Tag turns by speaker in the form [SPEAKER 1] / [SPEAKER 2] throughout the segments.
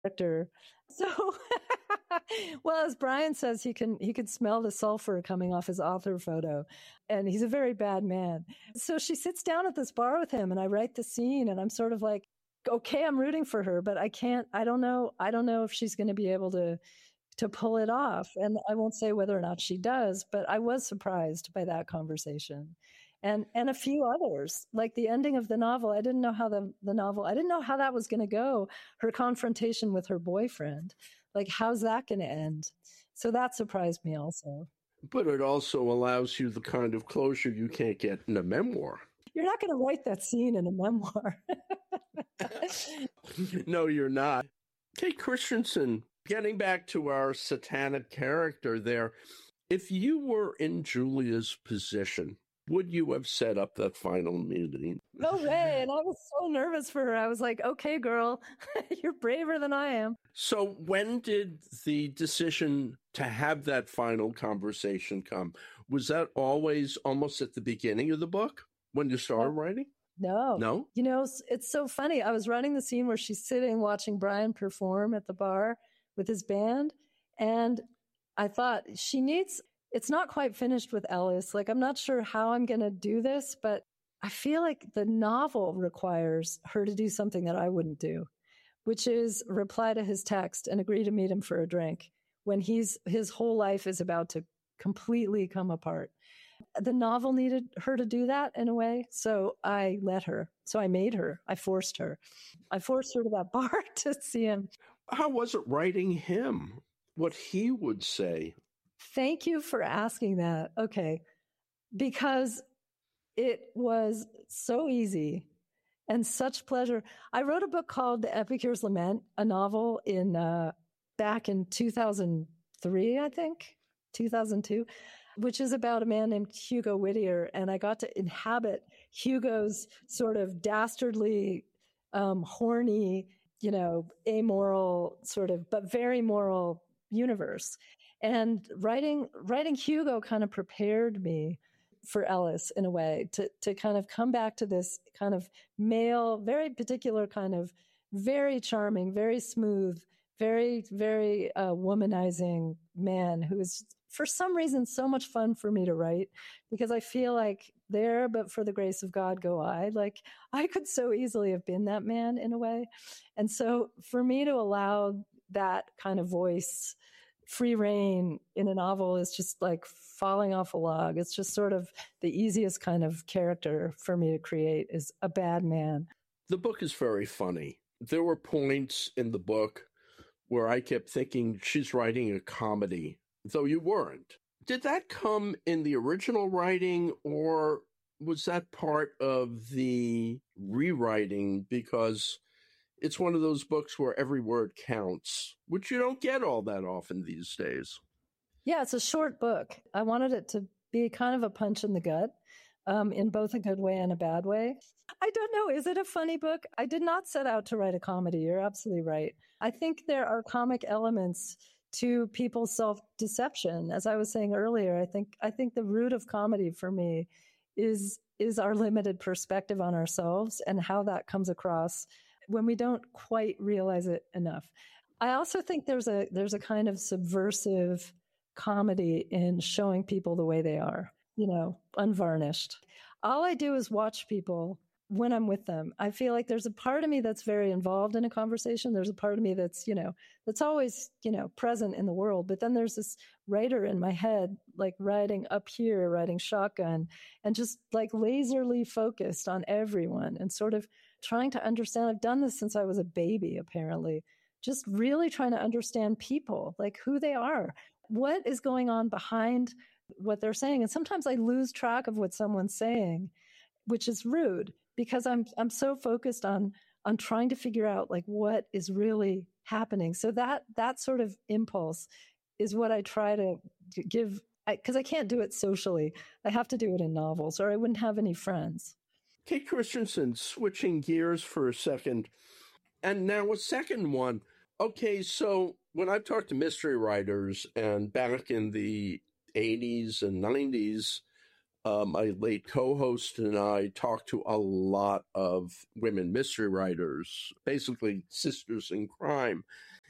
[SPEAKER 1] character. So, well, as Brian says, he can smell the sulfur coming off his author photo, and he's a very bad man. So she sits down at this bar with him, and I write the scene, and I'm sort of like, okay, I'm rooting for her, but I don't know if she's going to be able to pull it off. And I won't say whether or not she does, but I was surprised by that conversation. And a few others, like the ending of the novel. I didn't know how I didn't know how that was going to go. Her confrontation with her boyfriend, like, how's that going to end? So that surprised me also.
[SPEAKER 2] But it also allows you the kind of closure you can't get in a memoir.
[SPEAKER 1] You're not going to write that scene in a memoir.
[SPEAKER 2] No, you're not. Kate Christensen, getting back to our satanic character there, if you were in Julia's position, would you have set up that final meeting?
[SPEAKER 1] No way. And I was so nervous for her. I was like, okay, girl, you're braver than I am.
[SPEAKER 2] So when did the decision to have that final conversation come? Was that always almost at the beginning of the book when you started writing?
[SPEAKER 1] No. You know, it's so funny. I was writing the scene where she's sitting watching Brian perform at the bar with his band. And I thought it's not quite finished with Ellis. Like, I'm not sure how I'm going to do this, but I feel like the novel requires her to do something that I wouldn't do, which is reply to his text and agree to meet him for a drink when his whole life is about to completely come apart. The novel needed her to do that in a way. So I let her. So I made her. I forced her. I forced her to that bar to see him.
[SPEAKER 2] How was it writing him? What he would say?
[SPEAKER 1] Thank you for asking that. Okay. Because it was so easy and such pleasure. I wrote a book called The Epicure's Lament, a novel back in 2003, I think, 2002, which is about a man named Hugo Whittier. And I got to inhabit Hugo's sort of dastardly, horny, amoral sort of, but very moral universe. And writing Hugo kind of prepared me for Ellis in a way to kind of come back to this kind of male, very particular kind of very charming, very smooth, very, very womanizing man who is for some reason so much fun for me to write, because I feel like there, but for the grace of God go I. Like, I could so easily have been that man in a way. And so for me to allow that kind of voice free reign in a novel is just like falling off a log. It's just sort of the easiest kind of character for me to create is a bad man.
[SPEAKER 2] The book is very funny. There were points in the book where I kept thinking she's writing a comedy, though you weren't. Did that come in the original writing, or was that part of the rewriting? Because it's one of those books where every word counts, which you don't get all that often these days.
[SPEAKER 1] Yeah, it's a short book. I wanted it to be kind of a punch in the gut, in both a good way and a bad way. I don't know. Is it a funny book? I did not set out to write a comedy. You're absolutely right. I think there are comic elements to people's self-deception. As I was saying earlier, I think the root of comedy for me is our limited perspective on ourselves and how that comes across when we don't quite realize it enough. I also think there's a kind of subversive comedy in showing people the way they are, unvarnished. All I do is watch people when I'm with them. I feel like there's a part of me that's very involved in a conversation. There's a part of me that's, that's always, present in the world. But then there's this writer in my head, like riding up here, riding shotgun, and just like laserly focused on everyone and sort of trying to understand. I've done this since I was a baby, apparently. Just really trying to understand people, like who they are, what is going on behind what they're saying. And sometimes I lose track of what someone's saying, which is rude, because I'm so focused on trying to figure out like what is really happening. So that sort of impulse is what I try to give, because I can't do it socially. I have to do it in novels, or I wouldn't have any friends.
[SPEAKER 2] Kate Christensen, switching gears for a second, and now a second one. Okay, so when I've talked to mystery writers, and back in the 80s and 90s, my late co-host and I talked to a lot of women mystery writers, basically sisters in crime.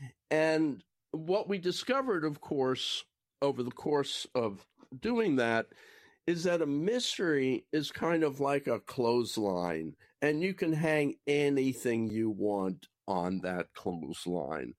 [SPEAKER 2] And what we discovered, of course, over the course of doing that is that a mystery is kind of like a clothesline, and you can hang anything you want on that clothesline.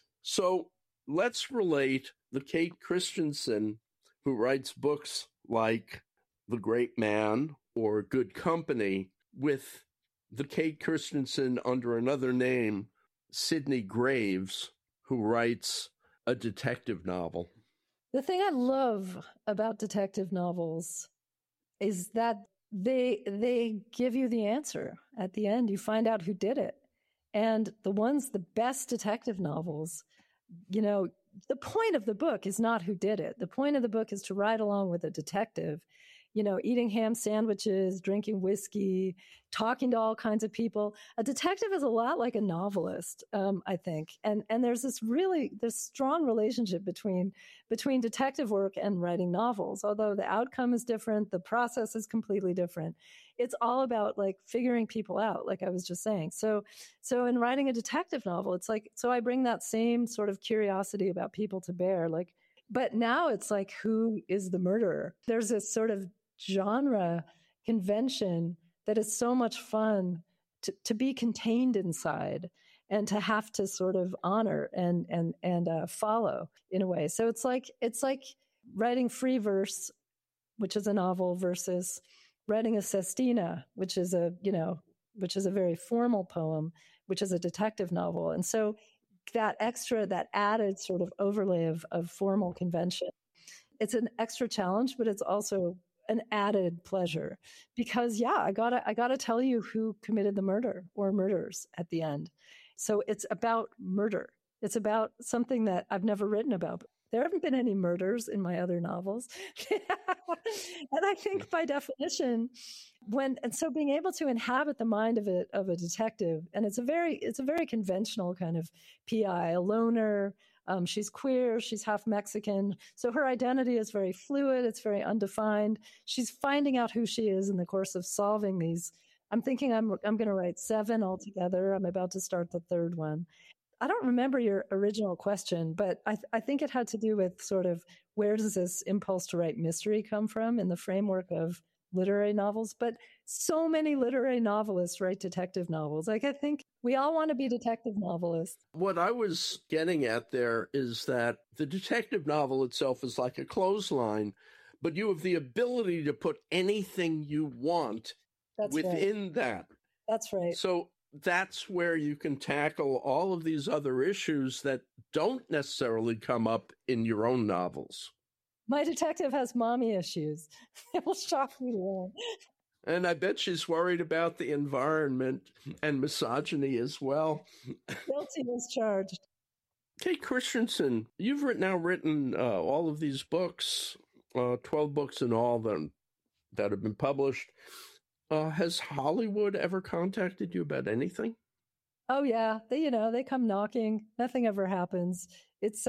[SPEAKER 2] So let's relate the Kate Christensen who writes books like The Great Man or Good Company with the Kate Christensen under another name, Sydney Graves, who writes a detective novel.
[SPEAKER 1] The thing I love about detective novels is that they give you the answer at the end. You find out who did it. And the best detective novels, you know, the point of the book is not who did it. The point of the book is to ride along with a detective, you know, eating ham sandwiches, drinking whiskey, talking to all kinds of people. A detective is a lot like a novelist, I think. And there's this strong relationship between detective work and writing novels. Although the outcome is different, the process is completely different. It's all about like figuring people out, like I was just saying. So in writing a detective novel, it's like, so I bring that same sort of curiosity about people to bear, like, but now it's like, who is the murderer? There's this sort of genre convention that is so much fun to be contained inside and to have to sort of honor and follow in a way. So it's like writing free verse, which is a novel, versus writing a sestina, which is a very formal poem, which is a detective novel. And so that added sort of overlay of formal convention, it's an extra challenge, but it's also an added pleasure because I gotta tell you who committed the murder or murders at the end. So it's about murder. It's about something that I've never written about. There haven't been any murders in my other novels. And I think by definition, so being able to inhabit the mind of a detective, and it's a very conventional kind of PI, a loner. She's queer, she's half Mexican. So her identity is very fluid. It's very undefined. She's finding out who she is in the course of solving these. I'm thinking I'm going to write 7 altogether. I'm about to start the 3rd one. I don't remember your original question, but I think it had to do with sort of where does this impulse to write mystery come from in the framework of literary novels? But so many literary novelists write detective novels. Like, I think we all want to be detective novelists.
[SPEAKER 2] What I was getting at there is that the detective novel itself is like a clothesline, but you have the ability to put anything you want within that.
[SPEAKER 1] That's right.
[SPEAKER 2] So that's where you can tackle all of these other issues that don't necessarily come up in your own novels.
[SPEAKER 1] My detective has mommy issues. It will shock me to learn.
[SPEAKER 2] And I bet she's worried about the environment and misogyny as well.
[SPEAKER 1] Guilty as charged.
[SPEAKER 2] Kate Christensen, you've now written all of these books, 12 books in all that have been published. Has Hollywood ever contacted you about anything?
[SPEAKER 1] Oh yeah, they come knocking. Nothing ever happens. It's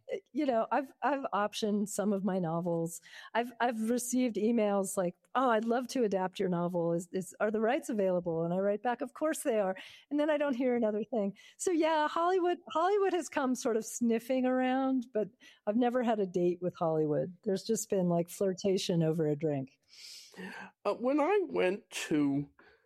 [SPEAKER 1] I've optioned some of my novels. I've received emails like, "Oh, I'd love to adapt your novel. Are the rights available?" And I write back, "Of course they are." And then I don't hear another thing. So yeah, Hollywood has come sort of sniffing around, but I've never had a date with Hollywood. There's just been like flirtation over a drink.
[SPEAKER 2] When I went to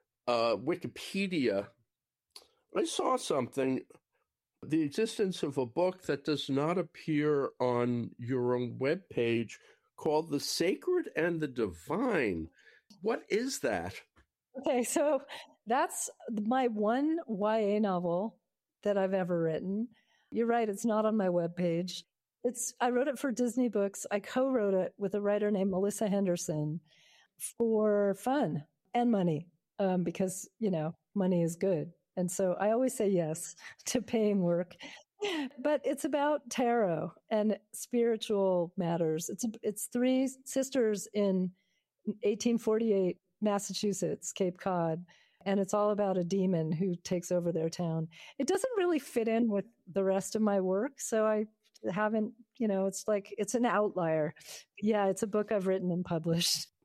[SPEAKER 2] Wikipedia, I saw something, the existence of a book that does not appear on your own webpage called The Sacred and the Divine. What is that?
[SPEAKER 1] Okay, so that's my one YA novel that I've ever written. You're right, it's not on my webpage. I wrote it for Disney Books. I co-wrote it with a writer named Melissa Henderson for fun and money, because, money is good. And so I always say yes to paying work. But it's about tarot and spiritual matters. It's 3 sisters in 1848 Massachusetts, Cape Cod, and it's all about a demon who takes over their town. It doesn't really fit in with the rest of my work, so I haven't, it's like it's an outlier. Yeah, it's a book I've written and published.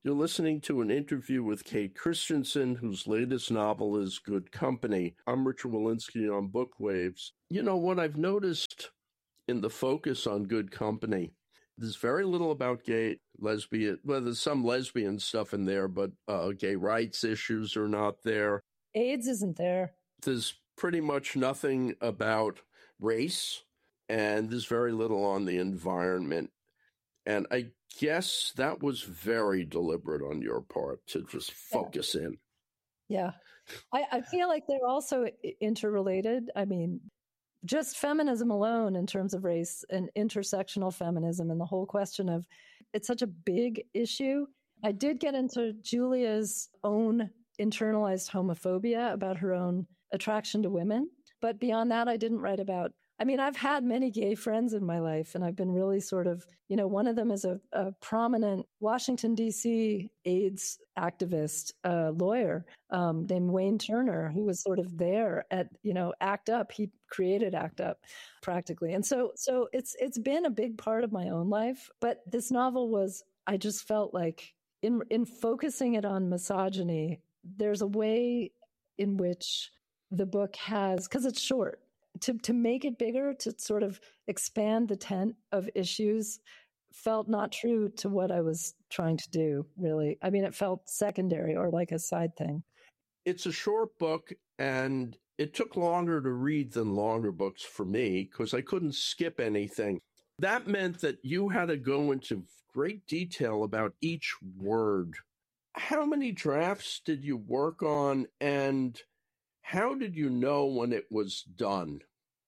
[SPEAKER 2] You're listening to an interview with Kate Christensen, whose latest novel is Good Company. I'm Richard Wolinsky on Bookwaves. You know, what I've noticed in the focus on Good Company, there's very little about gay, lesbian, well, there's some lesbian stuff in there, but gay rights issues are not there.
[SPEAKER 1] AIDS isn't there.
[SPEAKER 2] There's pretty much nothing about race, and there's very little on the environment. And I guess that was very deliberate on your part to just focus in.
[SPEAKER 1] Yeah. I feel like they're also interrelated. I mean, just feminism alone in terms of race and intersectional feminism and the whole question of it's such a big issue. I did get into Julia's own internalized homophobia about her own attraction to women. But beyond that, I didn't write about. I mean, I've had many gay friends in my life, and I've been really sort of, you know, one of them is a prominent Washington, D.C. AIDS activist lawyer named Wayne Turner, who was sort of there at, you know, ACT UP. He created ACT UP practically. And so it's been a big part of my own life. But this novel was, I just felt like in focusing it on misogyny, there's a way in which the book has, because it's short, to make it bigger, to sort of expand the tent of issues felt not true to what I was trying to do, really. I mean, it felt secondary or like a side thing.
[SPEAKER 2] It's a short book, and it took longer to read than longer books for me because I couldn't skip anything. That meant that you had to go into great detail about each word. How many drafts did you work on, and how did you know when it was done?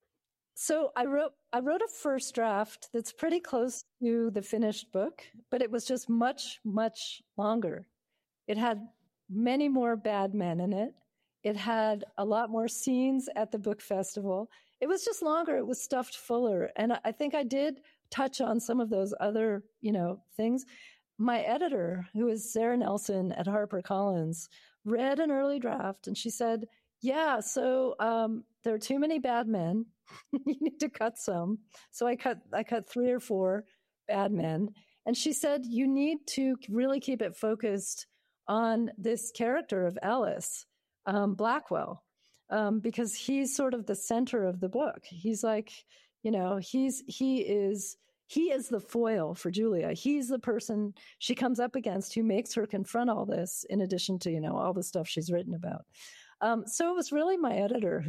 [SPEAKER 1] So I wrote a first draft that's pretty close to the finished book, but it was just much, much longer. It had many more bad men in it. It had a lot more scenes at the book festival. It was just longer. It was stuffed fuller. And I think I did touch on some of those other, you know, things. My editor, who is Sarah Nelson at HarperCollins, read an early draft and she said, yeah, so there are too many bad men. You need to cut some. So I cut 3 or 4 bad men. And she said, you need to really keep it focused on this character of Ellis, Blackwell, because he's sort of the center of the book. He's like, you know, he is the foil for Julia. He's the person she comes up against who makes her confront all this, in addition to, you know, all the stuff she's written about. So it was really my editor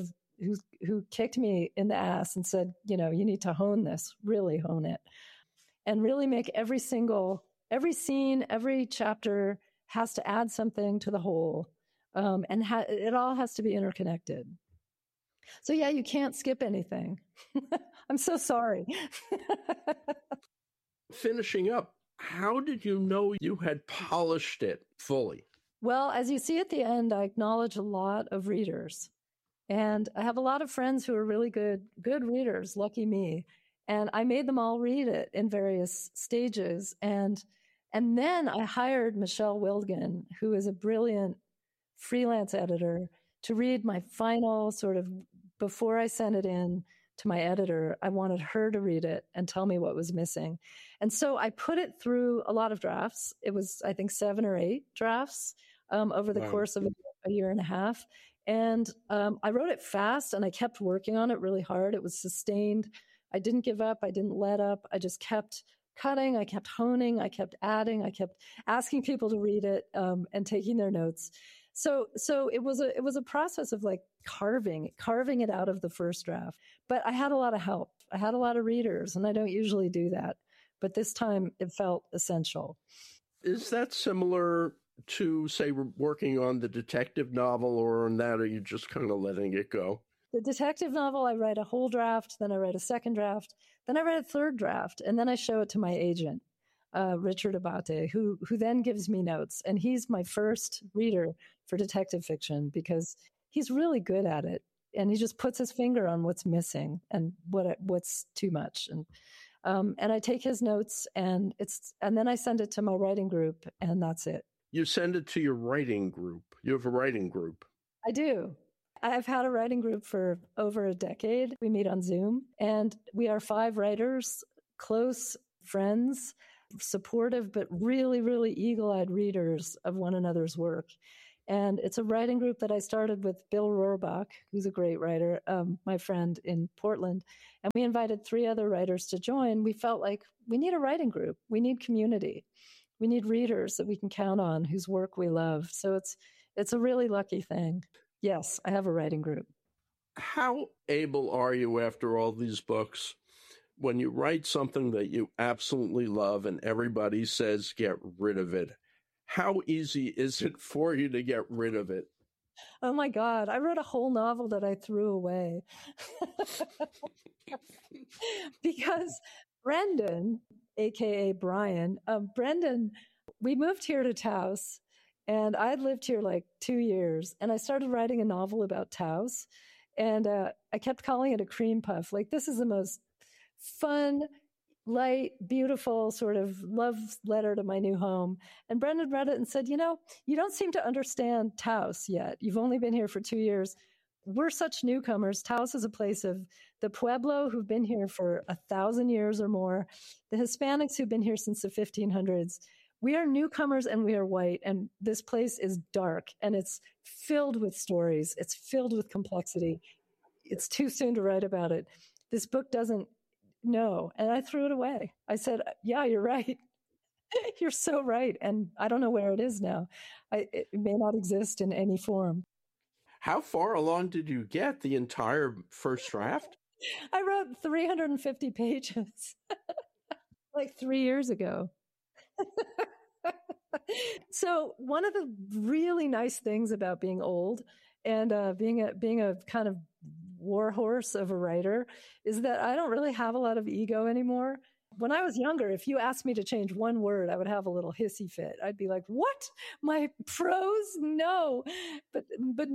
[SPEAKER 1] who kicked me in the ass and said, you know, you need to hone this, really hone it, and really make every scene, every chapter has to add something to the whole, and it all has to be interconnected. So yeah, you can't skip anything. I'm so sorry.
[SPEAKER 2] Finishing up, how did you know you had polished it fully?
[SPEAKER 1] Well, as you see at the end, I acknowledge a lot of readers. And I have a lot of friends who are really good readers, lucky me. And I made them all read it in various stages. And then I hired Michelle Wilgen, who is a brilliant freelance editor, to read my final sort of, before I sent it in to my editor, I wanted her to read it and tell me what was missing. And so I put it through a lot of drafts. It was, I think, 7 or 8 drafts over the course of a year and a half. And I wrote it fast and I kept working on it really hard. It was sustained. I didn't give up. I didn't let up. I just kept cutting. I kept honing. I kept adding. I kept asking people to read it and taking their notes. So it was a process of like carving it out of the first draft. But I had a lot of help. I had a lot of readers, and I don't usually do that. But this time it felt essential.
[SPEAKER 2] Is that similar to, say, working on the detective novel, or on that, are you just kind of letting it go?
[SPEAKER 1] The detective novel, I write a whole draft, then I write a second draft, then I write a third draft, and then I show it to my agent, Richard Abate, who then gives me notes. And he's my first reader for detective fiction because he's really good at it. And he just puts his finger on what's missing and what's too much. And I take his notes and then I send it to my writing group, and that's it.
[SPEAKER 2] You send it to your writing group. You have a writing group.
[SPEAKER 1] I do. I've had a writing group for over a decade. We meet on Zoom, and we are 5 writers, close friends. supportive, but really, really eagle-eyed readers of one another's work. And it's a writing group that I started with Bill Rohrbach, who's a great writer, my friend in Portland. And we invited 3 other writers to join. We felt like we need a writing group. We need community. We need readers that we can count on, whose work we love. So it's a really lucky thing. Yes, I have a writing group.
[SPEAKER 2] How able are you, after all these books, when you write something that you absolutely love and everybody says get rid of it? How easy is it for you to get rid of it?
[SPEAKER 1] Oh my God, I wrote a whole novel that I threw away. Because Brendan, aka Brian, Brendan, we moved here to Taos, and I'd lived here like 2 years, and I started writing a novel about Taos, and I kept calling it a cream puff. Like, this is the most fun, light, beautiful sort of love letter to my new home. And Brendan read it and said, you don't seem to understand Taos yet. You've only been here for 2 years. We're such newcomers. Taos is a place of the Pueblo, who've been here for 1,000 years or more, the Hispanics who've been here since the 1500s. We are newcomers and we are white, and this place is dark, and it's filled with stories. It's filled with complexity. It's too soon to write about it. This book doesn't know. And I threw it away. I said, yeah, you're right. You're so right. And I don't know where it is now. It may not exist in any form.
[SPEAKER 2] How far along did you get? The entire first draft?
[SPEAKER 1] I wrote 350 pages like 3 years ago. So one of the really nice things about being old and being a kind of warhorse of a writer is that I don't really have a lot of ego anymore. When I was younger, if you asked me to change one word, I would have a little hissy fit. I'd be like, what? My prose? No. But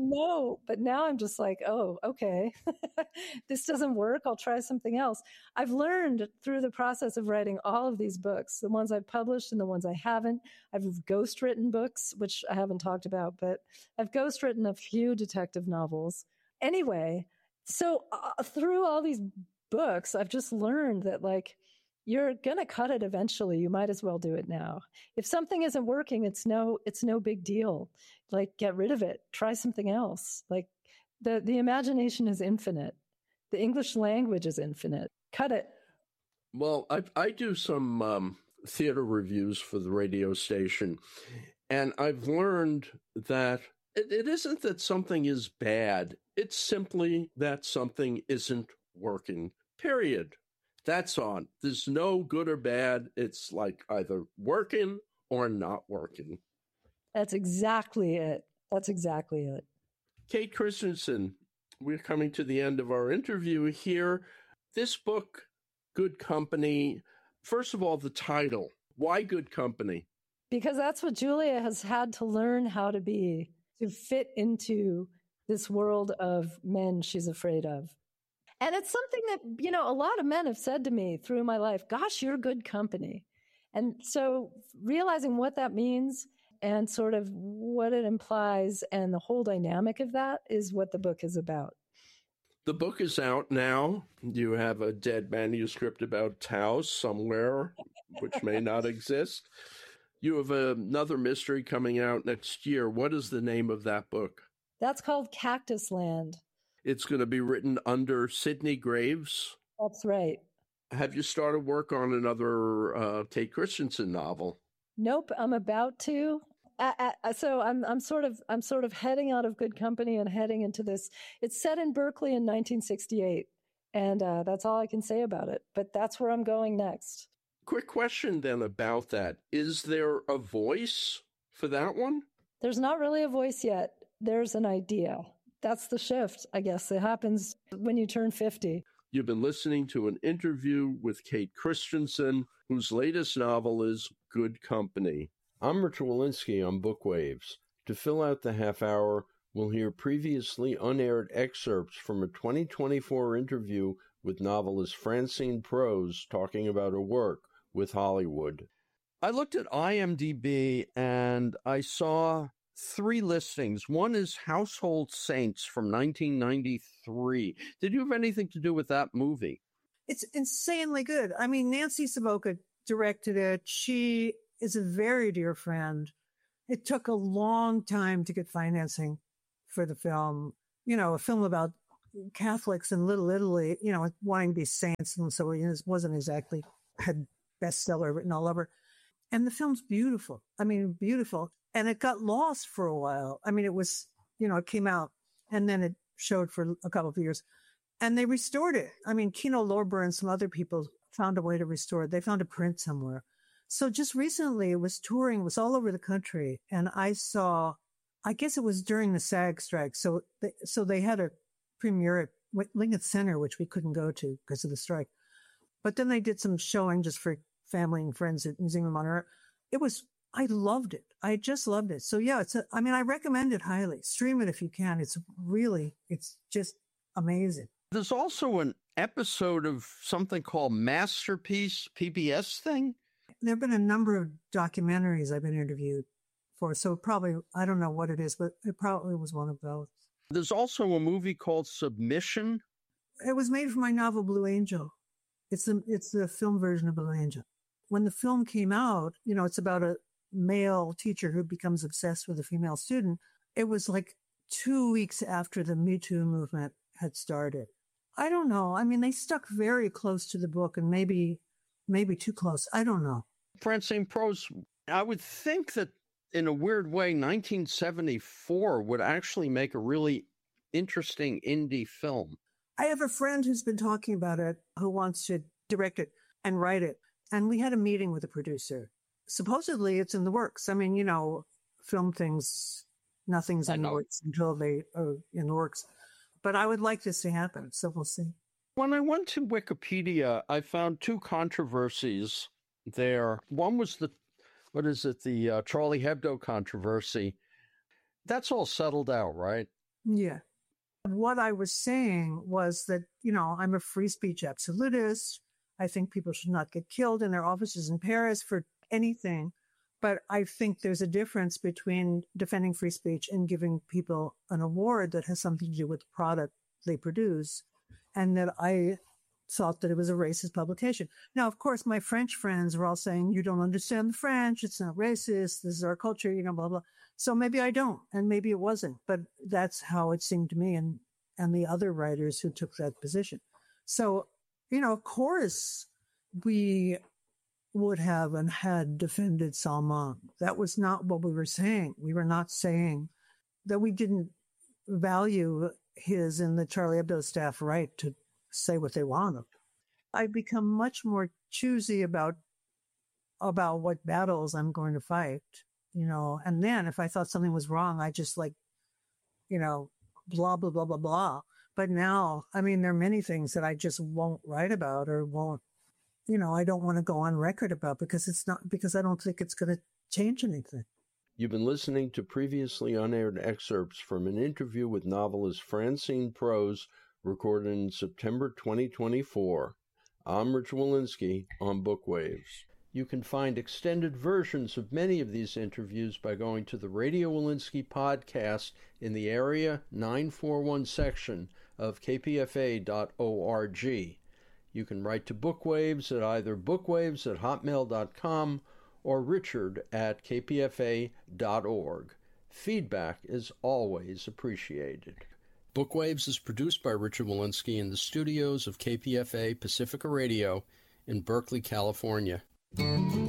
[SPEAKER 1] no. But now I'm just like, oh, okay. This doesn't work. I'll try something else. I've learned through the process of writing all of these books, the ones I've published and the ones I haven't. I've ghostwritten books, which I haven't talked about, but I've ghostwritten a few detective novels. Anyway, so through all these books, I've just learned that, like, you're going to cut it eventually. You might as well do it now. If something isn't working, it's no big deal. Like, get rid of it. Try something else. Like, the imagination is infinite. The English language is infinite. Cut it.
[SPEAKER 2] Well, I do some theater reviews for the radio station, and I've learned that it isn't that something is bad. It's simply that something isn't working, period. That's on. There's no good or bad. It's like either working or not working.
[SPEAKER 1] That's exactly it. That's exactly it.
[SPEAKER 2] Kate Christensen, we're coming to the end of our interview here. This book, Good Company, first of all, the title. Why Good Company?
[SPEAKER 1] Because that's what Julia has had to learn how to be, to fit into this world of men she's afraid of. And it's something that, a lot of men have said to me through my life, gosh, you're good company. And so realizing what that means and sort of what it implies and the whole dynamic of that is what the book is about.
[SPEAKER 2] The book is out now. You have a dead manuscript about Taos somewhere, which may not exist. You have another mystery coming out next year. What is the name of that book?
[SPEAKER 1] That's called Cactus Land.
[SPEAKER 2] It's going to be written under Sidney Graves.
[SPEAKER 1] That's right.
[SPEAKER 2] Have you started work on another Kate Christensen novel?
[SPEAKER 1] Nope, I'm about to. So I'm sort of heading out of Good Company and heading into this. It's set in Berkeley in 1968, and that's all I can say about it. But that's where I'm going next.
[SPEAKER 2] Quick question then about that. Is there a voice for that one?
[SPEAKER 1] There's not really a voice yet. There's an idea. That's the shift, I guess. It happens when you turn 50.
[SPEAKER 2] You've been listening to an interview with Kate Christensen, whose latest novel is Good Company. I'm Rich Walensky on Bookwaves. To fill out the half hour, we'll hear previously unaired excerpts from a 2024 interview with novelist Francine Prose talking about her work with Hollywood. I looked at IMDb and I saw 3 listings. One is Household Saints from 1993. Did you have anything to do with that movie?
[SPEAKER 3] It's insanely good. I mean, Nancy Savoca directed it. She is a very dear friend. It took a long time to get financing for the film. You know, a film about Catholics in Little Italy, you know, wanting to be saints. And so it wasn't exactly had bestseller written all over. And the film's beautiful. I mean, beautiful. And it got lost for a while. I mean, it was, you know, it came out and then it showed for a couple of years and they restored it. I mean, Kino Lorber and some other people found a way to restore it. They found a print somewhere. So just recently it was touring, it was all over the country. And I saw, I guess it was during the SAG strike. So they had a premiere at Lincoln Center, which we couldn't go to because of the strike. But then they did some showing just for family and friends at Museum of Modern Art. I loved it. I just loved it. So yeah, I recommend it highly. Stream it if you can. It's just amazing.
[SPEAKER 2] There's also an episode of something called Masterpiece, PBS thing.
[SPEAKER 3] There have been a number of documentaries I've been interviewed for. So probably, I don't know what it is, but it probably was one of those.
[SPEAKER 2] There's also a movie called Submission.
[SPEAKER 3] It was made for my novel Blue Angel. It's the film version of Blue Angel. When the film came out, you know, it's about a male teacher who becomes obsessed with a female student. It was like 2 weeks after the Me Too movement had started. I don't know. I mean, they stuck very close to the book and maybe too close. I don't know.
[SPEAKER 2] Francine Prose, I would think that in a weird way, 1974 would actually make a really interesting indie film.
[SPEAKER 3] I have a friend who's been talking about it, who wants to direct it and write it. And we had a meeting with the producer. Supposedly it's in the works. I mean, you know, film things, nothing's in the works until they are in the works. But I would like this to happen, so we'll see.
[SPEAKER 2] When I went to Wikipedia, I found two controversies there. One was the Charlie Hebdo controversy. That's all settled out, right?
[SPEAKER 3] Yeah. What I was saying was that, you know, I'm a free speech absolutist. I think people should not get killed in their offices in Paris for anything. But I think there's a difference between defending free speech and giving people an award that has something to do with the product they produce. And that I thought that it was a racist publication. Now, of course, my French friends were all saying, you don't understand the French. It's not racist. This is our culture, you know, blah, blah. So maybe I don't, and maybe it wasn't. But that's how it seemed to me and the other writers who took that position. So, you know, of course, we would have and had defended Salman. That was not what we were saying. We were not saying that we didn't value his and the Charlie Hebdo staff right to say what they wanted. I've become much more choosy about what battles I'm going to fight, you know, and then if I thought something was wrong, I just you know, blah, blah, blah, blah, blah. But now, I mean, there are many things that I just won't write about or won't, you know, I don't want to go on record about because I don't think it's going to change anything.
[SPEAKER 2] You've been listening to previously unaired excerpts from an interview with novelist Francine Prose recorded in September 2024. I'm Rich Walensky on Bookwaves. You can find extended versions of many of these interviews by going to the Radio Walensky podcast in the Area 941 section of kpfa.org. You can write to Bookwaves at either bookwaves@hotmail.com or richard@kpfa.org. Feedback is always appreciated. Bookwaves is produced by Richard Walensky in the studios of KPFA Pacifica Radio in Berkeley, California.